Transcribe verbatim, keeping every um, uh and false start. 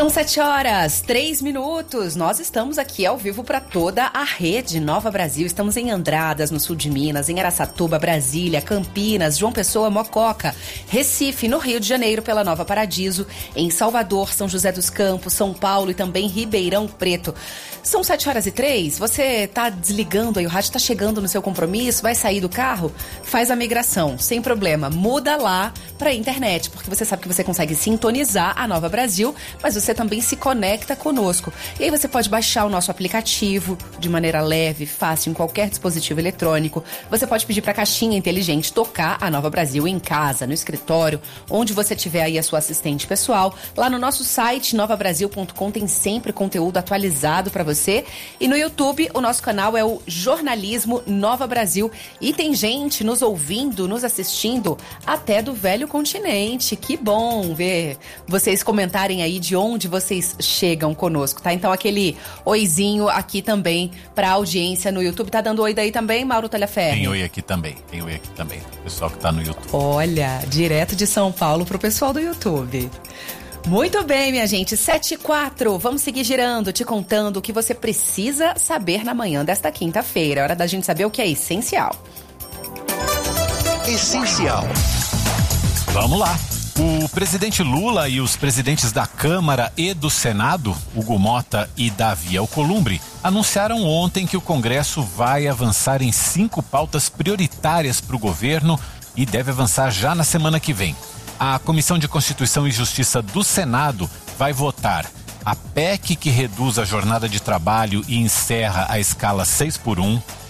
São sete horas, três minutos. Nós estamos aqui ao vivo para toda a rede Nova Brasil. Estamos em Andradas, no sul de Minas, em Araçatuba, Brasília, Campinas, João Pessoa, Mococa, Recife, no Rio de Janeiro, pela Nova Paradiso, em Salvador, São José dos Campos, São Paulo e também Ribeirão Preto. São sete horas e três. Você tá desligando aí, o rádio tá chegando no seu compromisso, vai sair do carro? Faz a migração, sem problema. Muda lá pra internet, porque você sabe que você consegue sintonizar a Nova Brasil, mas você também se conecta conosco. E aí você pode baixar o nosso aplicativo de maneira leve, fácil, em qualquer dispositivo eletrônico. Você pode pedir pra caixinha inteligente tocar a Nova Brasil em casa, no escritório, onde você tiver aí a sua assistente pessoal. Lá no nosso site, nova brasil ponto com, tem sempre conteúdo atualizado pra você. E no YouTube, o nosso canal é o Jornalismo Nova Brasil. E tem gente nos ouvindo, nos assistindo, até do velho continente. Que bom ver vocês comentarem aí de onde vocês chegam conosco, tá? Então aquele oizinho aqui também pra audiência no YouTube. Tá dando oi daí também, Mauro Talhaferri? Tem oi aqui também, tem oi aqui também, o pessoal que tá no YouTube. Olha, direto de São Paulo pro pessoal do YouTube. Muito bem, minha gente, sete e quatro, vamos seguir girando, te contando o que você precisa saber na manhã desta quinta-feira. É hora da gente saber o que é essencial. Essencial. Vamos lá. O presidente Lula e os presidentes da Câmara e do Senado, Hugo Mota e Davi Alcolumbre, anunciaram ontem que o Congresso vai avançar em cinco pautas prioritárias para o governo e deve avançar já na semana que vem. A Comissão de Constituição e Justiça do Senado vai votar a P E C que reduz a jornada de trabalho e encerra a escala seis por um,